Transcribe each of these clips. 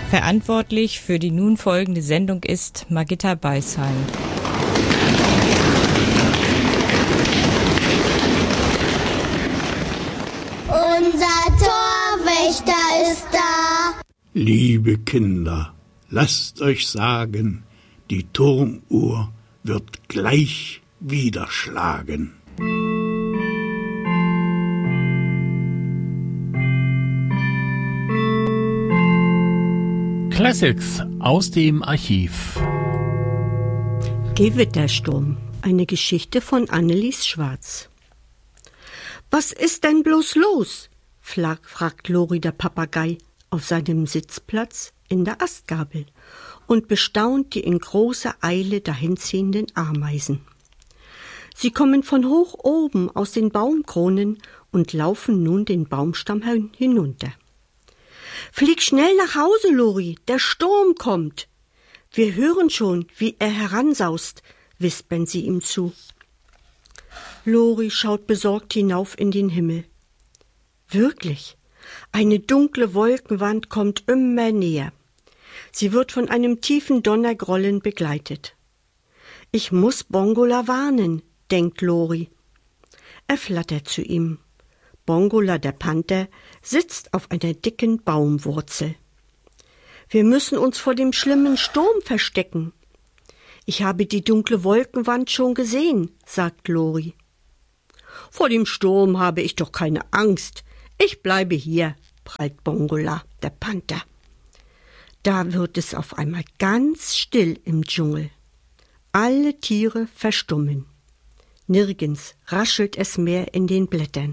Verantwortlich für die nun folgende Sendung ist Margitta Beisheim. Unser Torwächter ist da. Liebe Kinder, lasst euch sagen, die Turmuhr wird gleich wieder schlagen. Classics aus dem Archiv. Gewittersturm, eine Geschichte von Annelies Schwarz. Was ist denn bloß los? Fragt Lori der Papagei auf seinem Sitzplatz in der Astgabel und bestaunt die in großer Eile dahinziehenden Ameisen. Sie kommen von hoch oben aus den Baumkronen und laufen nun den Baumstamm hinunter. »Flieg schnell nach Hause, Lori, der Sturm kommt!« »Wir hören schon, wie er heransaust«, wispern sie ihm zu. Lori schaut besorgt hinauf in den Himmel. Wirklich, eine dunkle Wolkenwand kommt immer näher. Sie wird von einem tiefen Donnergrollen begleitet. »Ich muss Bongola warnen«, denkt Lori. Er flattert zu ihm. Bongola, der Panther, sitzt auf einer dicken Baumwurzel. »Wir müssen uns vor dem schlimmen Sturm verstecken.« »Ich habe die dunkle Wolkenwand schon gesehen«, sagt Lori. »Vor dem Sturm habe ich doch keine Angst. Ich bleibe hier«, prallt Bongola, der Panther. Da wird es auf einmal ganz still im Dschungel. Alle Tiere verstummen. Nirgends raschelt es mehr in den Blättern.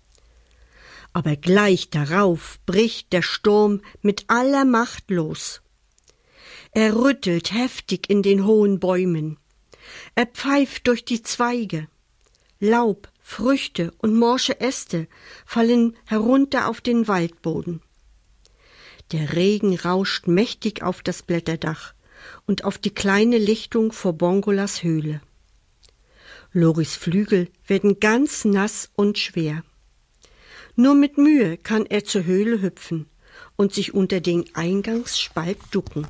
Aber gleich darauf bricht der Sturm mit aller Macht los. Er rüttelt heftig in den hohen Bäumen. Er pfeift durch die Zweige. Laub, Früchte und morsche Äste fallen herunter auf den Waldboden. Der Regen rauscht mächtig auf das Blätterdach und auf die kleine Lichtung vor Bongolas Höhle. Loris Flügel werden ganz nass und schwer. Nur mit Mühe kann er zur Höhle hüpfen und sich unter den Eingangsspalt ducken.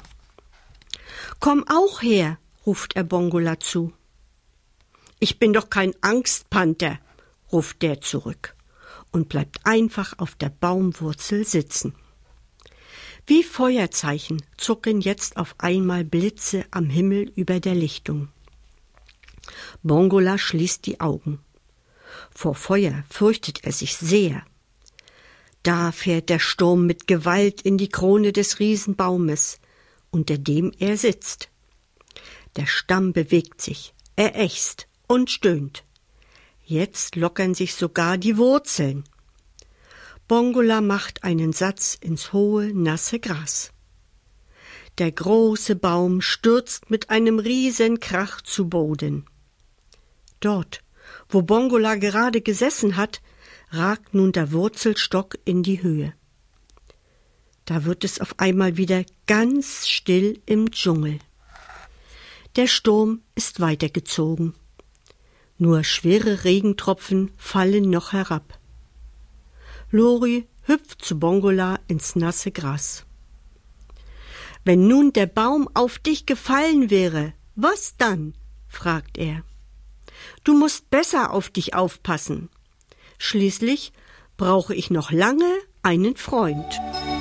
»Komm auch her«, ruft er Bongola zu. »Ich bin doch kein Angstpanther«, ruft der zurück und bleibt einfach auf der Baumwurzel sitzen. Wie Feuerzeichen zucken jetzt auf einmal Blitze am Himmel über der Lichtung. Bongola schließt die Augen. Vor Feuer fürchtet er sich sehr. Da fährt der Sturm mit Gewalt in die Krone des Riesenbaumes, unter dem er sitzt. Der Stamm bewegt sich, er ächzt und stöhnt. Jetzt lockern sich sogar die Wurzeln. Bongola macht einen Satz ins hohe, nasse Gras. Der große Baum stürzt mit einem Riesenkrach zu Boden. Dort, wo Bongola gerade gesessen hat, ragt nun der Wurzelstock in die Höhe. Da wird es auf einmal wieder ganz still im Dschungel. Der Sturm ist weitergezogen. Nur schwere Regentropfen fallen noch herab. Lori hüpft zu Bongola ins nasse Gras. »Wenn nun der Baum auf dich gefallen wäre, was dann?« fragt er. »Du musst besser auf dich aufpassen. Schließlich brauche ich noch lange einen Freund.«